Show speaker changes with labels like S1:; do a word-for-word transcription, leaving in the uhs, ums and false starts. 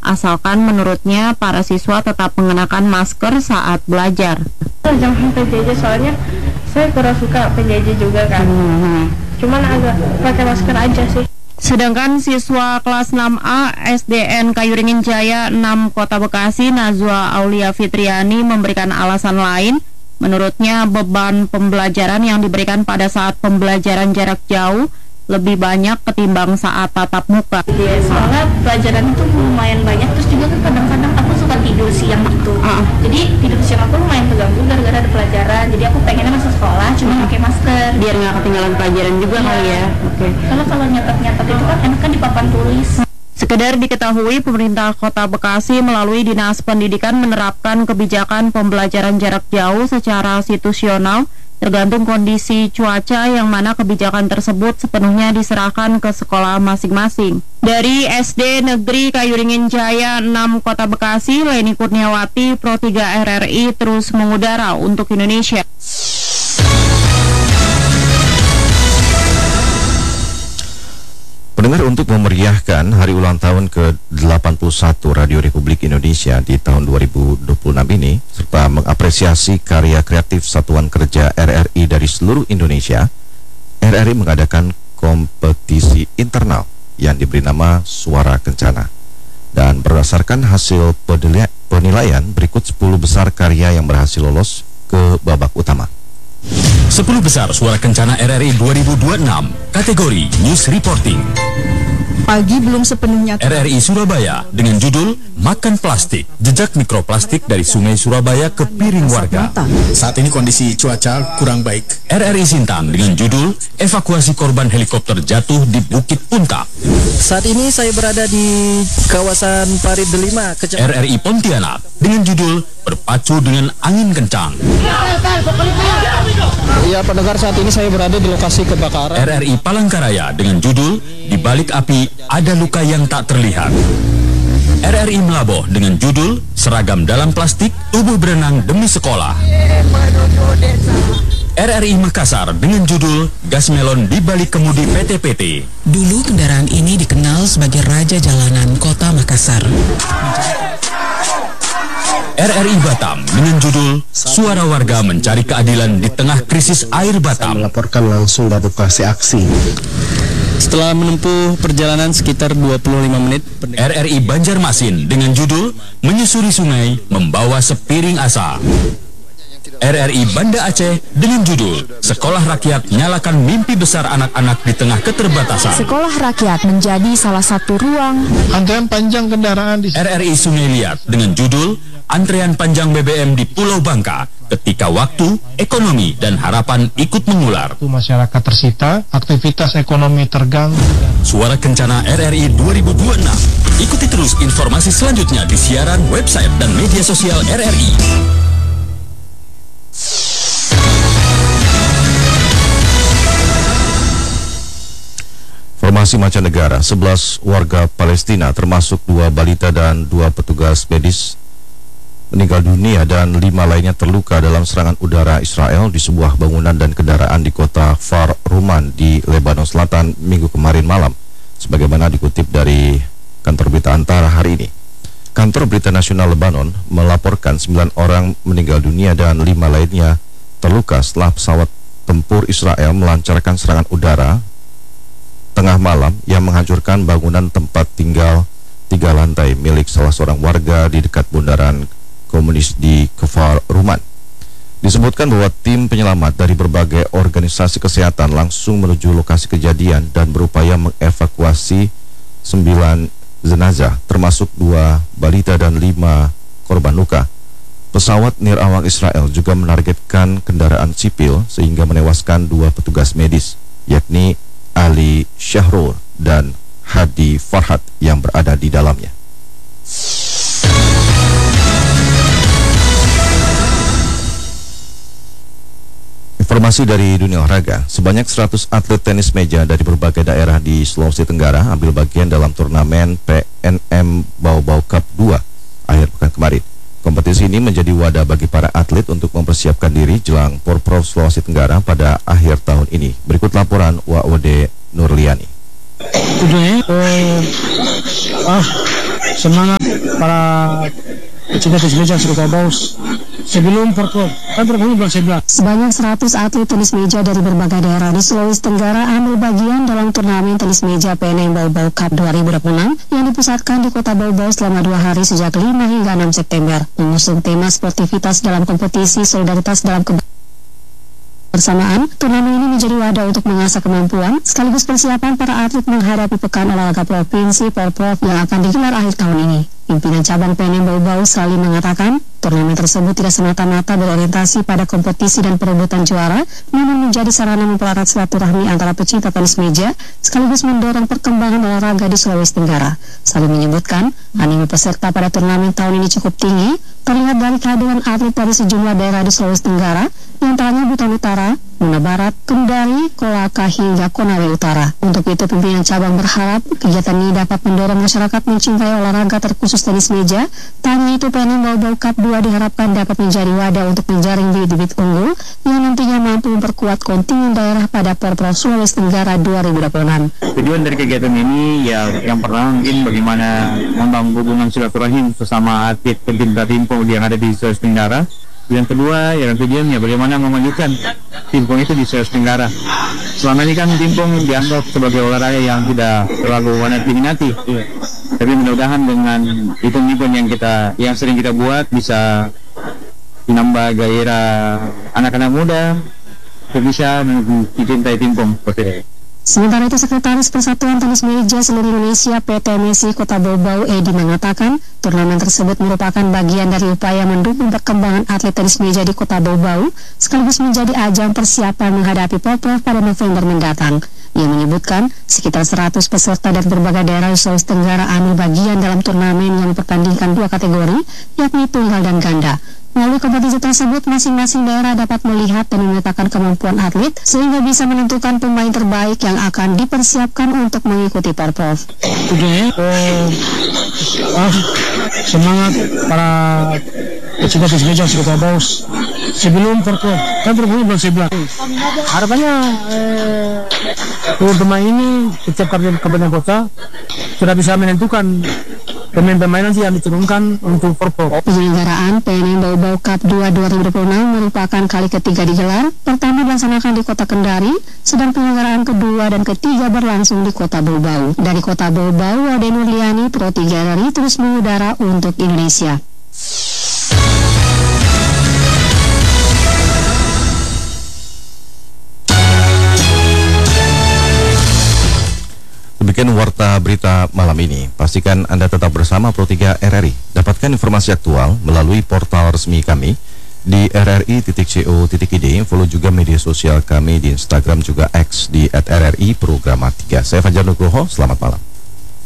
S1: asalkan menurutnya para siswa tetap mengenakan masker saat belajar.
S2: Jangan P J J, soalnya saya kurang suka P J J juga kan. Hmm. Cuman agak pakai masker aja sih.
S1: Sedangkan siswa kelas enam A S D N Kayuringin Jaya enam Kota Bekasi, Nazwa Aulia Fitriani, memberikan alasan lain. Menurutnya beban pembelajaran yang diberikan pada saat pembelajaran jarak jauh lebih banyak ketimbang saat tatap muka.
S2: Iya, soalnya pelajaran itu lumayan banyak, terus juga kan kadang-kadang aku suka tidur siang gitu. Uh. Jadi tidur siang aku lumayan terganggu gara-gara ada pelajaran. Jadi aku pengennya masuk sekolah cuma pakai masker.
S1: Biar nggak ketinggalan pelajaran juga ya. Kali ya. Oke. Okay.
S2: Kalau kalau nyatet-nyatet itu kan enak kan di papan tulis.
S1: Sekedar diketahui, pemerintah Kota Bekasi melalui Dinas Pendidikan menerapkan kebijakan pembelajaran jarak jauh secara situasional tergantung kondisi cuaca, yang mana kebijakan tersebut sepenuhnya diserahkan ke sekolah masing-masing. Dari S D Negeri Kayuringin Jaya enam Kota Bekasi, Leni Kurniawati, Pro tiga R R I terus mengudara untuk Indonesia.
S3: Pendengar, untuk memeriahkan hari ulang tahun ke delapan puluh satu Radio Republik Indonesia di tahun dua ribu dua puluh enam ini, serta mengapresiasi karya kreatif Satuan Kerja R R I dari seluruh Indonesia, R R I mengadakan kompetisi internal yang diberi nama Suara Kencana. Dan berdasarkan hasil penilaian, berikut sepuluh besar karya yang berhasil lolos ke babak utama.
S4: sepuluh besar Suara Kencana R R I dua ribu dua puluh enam, kategori News Reporting.
S5: Pagi belum sepenuhnya.
S4: R R I Surabaya dengan judul Makan Plastik, jejak mikroplastik dari Sungai Surabaya ke piring warga.
S6: Saat ini kondisi cuaca kurang baik.
S4: R R I Sintang dengan judul Evakuasi korban helikopter jatuh di Bukit Puntang.
S7: Saat ini saya berada di kawasan Parit Delima, Kecamatan.
S4: R R I Pontianak dengan judul Berpacu dengan Angin Kencang.
S7: Iya, pendengar, saat ini saya berada di lokasi kebakaran.
S4: R R I Palangkaraya dengan judul Di Balik Api Ada Luka Yang Tak Terlihat. R R I Melaboh dengan judul Seragam Dalam Plastik, Tubuh Berenang Demi Sekolah. R R I Makassar dengan judul Gas Melon di Balik Kemudi P T P T.
S8: Dulu kendaraan ini dikenal sebagai raja jalanan kota Makassar.
S4: R R I Batam dengan judul Suara Warga Mencari Keadilan di Tengah Krisis Air Batam.
S9: Saya melaporkan langsung dari lokasi aksi.
S7: Setelah menempuh perjalanan sekitar dua puluh lima menit,
S4: R R I Banjarmasin dengan judul Menyusuri Sungai Membawa Sepiring Asa. R R I Banda Aceh dengan judul Sekolah Rakyat Nyalakan Mimpi Besar Anak-anak di Tengah Keterbatasan.
S5: Sekolah rakyat menjadi salah satu ruang.
S9: Antrean panjang kendaraan di
S4: R R I Sungai Liat dengan judul Antrean Panjang B B M di Pulau Bangka ketika waktu, ekonomi, dan harapan ikut mengular.
S9: Masyarakat tersita, aktivitas ekonomi terganggu.
S4: Suara Kencana R R I dua ribu dua puluh enam. Ikuti terus informasi selanjutnya di siaran, website, dan media sosial R R I.
S3: Informasi mancanegara, sebelas warga Palestina termasuk dua balita dan dua petugas medis meninggal dunia dan lima lainnya terluka dalam serangan udara Israel di sebuah bangunan dan kendaraan di kota Kfar Ruman di Lebanon Selatan minggu kemarin malam, sebagaimana dikutip dari kantor berita Antara hari ini. Kantor Berita Nasional Lebanon melaporkan sembilan orang meninggal dunia dan lima lainnya terluka setelah pesawat tempur Israel melancarkan serangan udara tengah malam yang menghancurkan bangunan tempat tinggal tiga lantai milik salah seorang warga di dekat bundaran komunis di Kfar Ruman. Disebutkan bahwa tim penyelamat dari berbagai organisasi kesehatan langsung menuju lokasi kejadian dan berupaya mengevakuasi sembilan jenazah, termasuk dua balita dan lima korban luka. Pesawat nirawak Israel juga menargetkan kendaraan sipil sehingga menewaskan dua petugas medis, yakni Ali Syahrul dan Hadi Farhat yang berada di dalamnya. Informasi dari dunia olahraga, sebanyak seratus atlet tenis meja dari berbagai daerah di Sulawesi Tenggara ambil bagian dalam turnamen P N M Bau-Bau Cup dua akhir pekan kemarin. Kompetisi ini menjadi wadah bagi para atlet untuk mempersiapkan diri jelang Porprov Sulawesi Tenggara pada akhir tahun ini. Berikut laporan Wawode Nurliani.
S9: Udah ya? Uh, ah, semangat para pecinta tenis meja Kota Baus sebelum perkop kan bergabung bulan sebelas.
S10: Sebanyak seratus atlet tenis meja dari berbagai daerah di Sulawesi Tenggara ambil bagian dalam turnamen tenis meja P N M Bau Bau Cup dua ribu dua puluh enam yang dipusatkan di Kota Bau Bau selama dua hari sejak lima hingga enam September. Mengusung tema sportivitas dalam kompetisi, solidaritas dalam kebersamaan, turnamen ini menjadi wadah untuk mengasah kemampuan sekaligus persiapan para atlet menghadapi Pekan Olahraga Provinsi Porprov yang akan digelar akhir tahun ini. Pimpinan cabang P N M Bau Bau Sali mengatakan, turnamen tersebut tidak semata-mata berorientasi pada kompetisi dan perebutan juara, namun menjadi sarana mempererat silaturahmi antara pecinta tenis meja, sekaligus mendorong perkembangan olahraga di Sulawesi Tenggara. Sali menyebutkan, animo peserta pada turnamen tahun ini cukup tinggi, terlihat dari kehadiran atlet dari sejumlah daerah di Sulawesi Tenggara, diantaranya Buton Utara, Muna Barat, Kendari, Kolaka, hingga Konawe Utara. Untuk itu, pimpinan cabang berharap kegiatan ini dapat mendorong masyarakat mencintai olahraga terkhusus tenis meja. Tak hanya itu, P N M Bau Bau Cup dua diharapkan dapat menjadi wadah untuk menjaring bibit-bibit unggul yang nantinya mampu memperkuat kontingen daerah pada Porprov Sulawesi Tenggara dua ribu dua puluh enam.
S11: Tujuan dari kegiatan ini ya yang pertama mungkin bagaimana membangun hubungan silaturahim sesama atlet pecinta timpong yang ada di Sulawesi Tenggara. Yang kedua, yang tujuannya bagaimana memajukan timpong itu di Sulawesi Tenggara. Selama ini kan timpong dianggap sebagai olahraga yang tidak terlalu banyak diminati. Tapi mudah-mudahan dengan event-event yang kita yang sering kita buat bisa menambah gairah anak-anak muda untuk bisa mencintai timpong seperti ini.
S10: Sementara itu, Sekretaris Persatuan Tenis Meja Seluruh Indonesia P T M S I Kota Bau Bau Edi mengatakan, turnamen tersebut merupakan bagian dari upaya mendukung perkembangan atlet tenis meja di Kota Bau Bau, sekaligus menjadi ajang persiapan menghadapi Porprov pada November mendatang. Ia menyebutkan, sekitar seratus peserta dari berbagai daerah di Sulawesi Tenggara ambil bagian dalam turnamen yang mempertandingkan dua kategori, yakni tunggal dan ganda. Melalui kompetisi tersebut, masing-masing daerah dapat melihat dan memetakan kemampuan atlet sehingga bisa menentukan pemain terbaik yang akan dipersiapkan untuk mengikuti Porprov.
S9: Tujuannya eh, ah, semangat para pecinta tenis meja Kota Baus sebelum Porprov kan bergabung bulan sebelas. Harapannya eh, pemain ini setiap kabupaten kota sudah bisa menentukan pemain-pemain nanti yang diturunkan untuk Porprov.
S10: Penyelenggaraan P N M Bau Bau Cup dua dua ribu dua puluh enam merupakan kali ketiga digelar. Pertama dilaksanakan di Kota Kendari, sedang penyelenggaraan kedua dan ketiga berlangsung di Kota Bau Bau. Dari Kota Bau Bau, Wade Nurliani, Pro tiga R R I terus mengudara untuk Indonesia.
S3: Demikian warta berita malam ini. Pastikan Anda tetap bersama Pro tiga R R I. Dapatkan informasi aktual melalui portal resmi kami di r r i titik co titik i d. Follow juga media sosial kami di Instagram juga X di at r r i programa tiga. Saya Fajar Nugroho, selamat malam.